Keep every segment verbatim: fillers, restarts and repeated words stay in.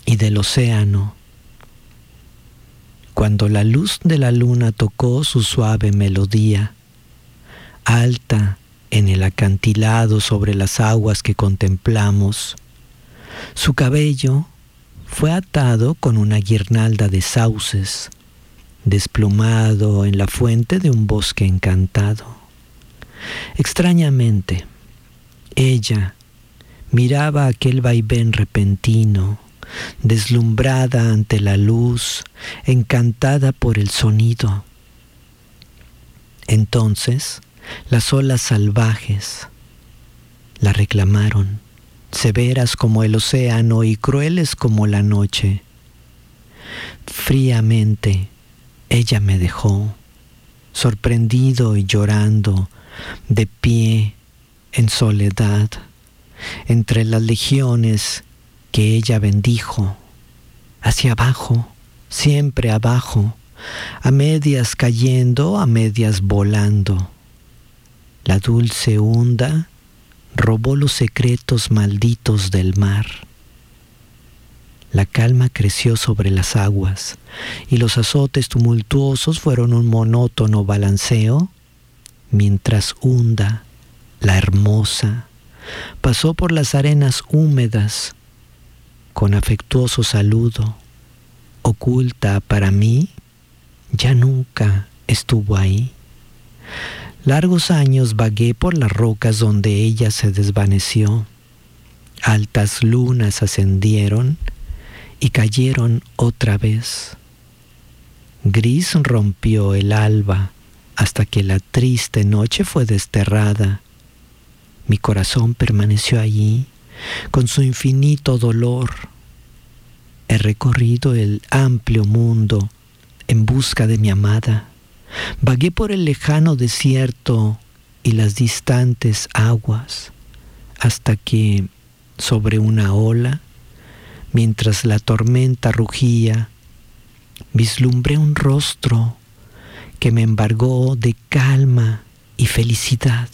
y del océano. Cuando la luz de la luna tocó su suave melodía, alta en el acantilado sobre las aguas que contemplamos, su cabello fue atado con una guirnalda de sauces, desplumado en la fuente de un bosque encantado. Extrañamente, ella miraba aquel vaivén repentino, deslumbrada ante la luz, encantada por el sonido. Entonces, las olas salvajes la reclamaron, severas como el océano y crueles como la noche. Fríamente, ella me dejó, sorprendido y llorando, de pie, en soledad, entre las legiones que ella bendijo, hacia abajo, siempre abajo, a medias cayendo, a medias volando. La dulce onda robó los secretos malditos del mar. La calma creció sobre las aguas, y los azotes tumultuosos fueron un monótono balanceo, mientras Hunda, la hermosa, pasó por las arenas húmedas, con afectuoso saludo, oculta para mí, ya nunca estuvo ahí. Largos años vagué por las rocas donde ella se desvaneció. Altas lunas ascendieron y cayeron otra vez. Gris rompió el alba hasta que la triste noche fue desterrada. Mi corazón permaneció allí, con su infinito dolor. He recorrido el amplio mundo en busca de mi amada. Vagué por el lejano desierto y las distantes aguas, hasta que, sobre una ola, mientras la tormenta rugía, vislumbré un rostro que me embargó de calma y felicidad.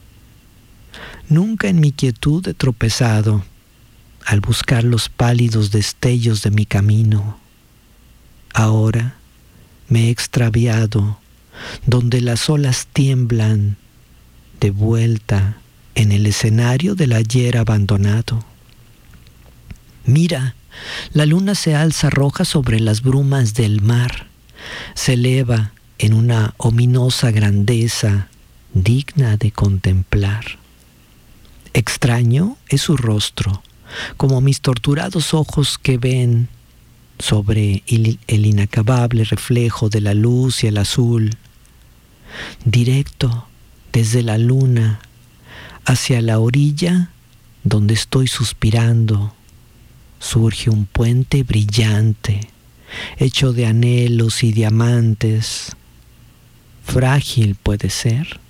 Nunca en mi quietud he tropezado al buscar los pálidos destellos de mi camino. Ahora me he extraviado donde las olas tiemblan, de vuelta en el escenario del ayer abandonado. Mira, la luna se alza roja sobre las brumas del mar, se eleva en una ominosa grandeza digna de contemplar. Extraño es su rostro, como mis torturados ojos que ven sobre el, el inacabable reflejo de la luz y el azul, directo desde la luna hacia la orilla donde estoy suspirando, surge un puente brillante, hecho de anhelos y diamantes. Frágil puede ser,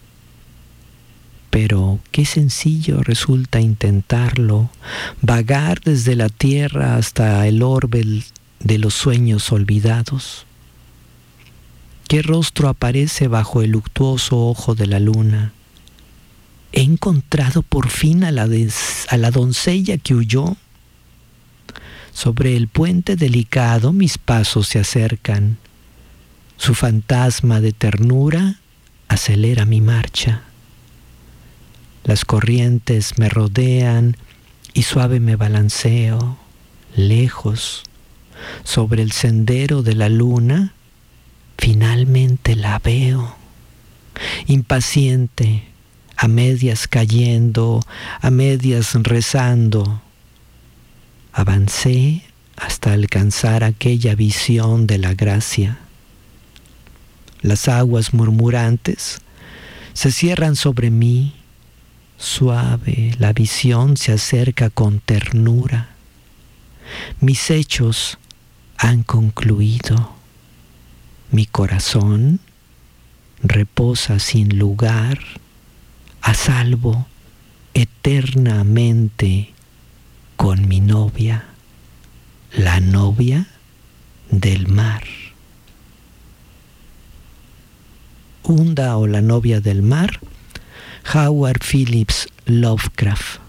pero qué sencillo resulta intentarlo, vagar desde la tierra hasta el orbe de los sueños olvidados. ¿Qué rostro aparece bajo el luctuoso ojo de la luna? ¿He encontrado por fin a la, des, a la doncella que huyó? Sobre el puente delicado mis pasos se acercan. Su fantasma de ternura acelera mi marcha. Las corrientes me rodean y suave me balanceo, lejos, sobre el sendero de la luna. Finalmente la veo, impaciente, a medias cayendo, a medias rezando. Avancé hasta alcanzar aquella visión de la gracia. Las aguas murmurantes se cierran sobre mí, suave la visión se acerca con ternura. Mis hechos han concluido. Mi corazón reposa sin lugar, a salvo eternamente con mi novia, la novia del mar. Hunda o la novia del mar, Howard Phillips Lovecraft.